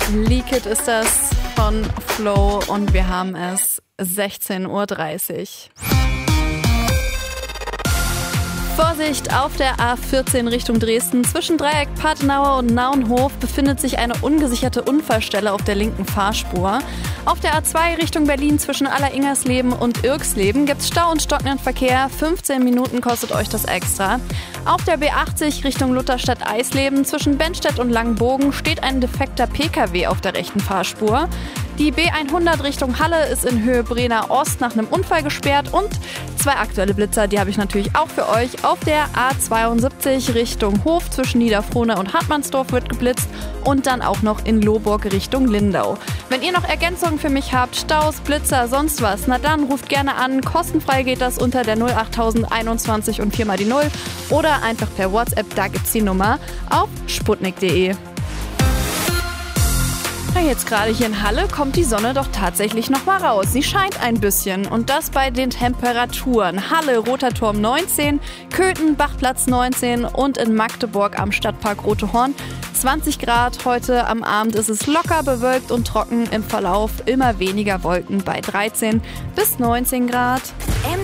Leak It ist das von Flow und wir haben es 16:30 Uhr. Vorsicht, auf der A14 Richtung Dresden zwischen Dreieck Patenauer und Naunhof befindet sich eine ungesicherte Unfallstelle auf der linken Fahrspur. Auf der A2 Richtung Berlin zwischen Alleringersleben und Irksleben gibt's Stau und stockenden Verkehr. 15 Minuten kostet euch das extra. Auf der B80 Richtung Lutherstadt-Eisleben zwischen Bennstedt und Langenbogen steht ein defekter PKW auf der rechten Fahrspur. Die B100 Richtung Halle ist in Höhe Brenner Ost nach einem Unfall gesperrt und 2 aktuelle Blitzer, die habe ich natürlich auch für euch. Auf der A72 Richtung Hof zwischen Niederfrohna und Hartmannsdorf wird geblitzt und dann auch noch in Lohburg Richtung Lindau. Wenn ihr noch Ergänzungen für mich habt, Staus, Blitzer, sonst was, na dann ruft gerne an. Kostenfrei geht das unter der 08021 und 4 mal die 0 oder einfach per WhatsApp, da gibt's die Nummer auf sputnik.de. Jetzt gerade hier in Halle kommt die Sonne doch tatsächlich noch mal raus. Sie scheint ein bisschen und das bei den Temperaturen. Halle, Roter Turm 19, Köthen, Bachplatz 19 und in Magdeburg am Stadtpark Rote Horn 20 Grad. Heute am Abend ist es locker bewölkt und trocken, im Verlauf immer weniger Wolken bei 13 bis 19 Grad.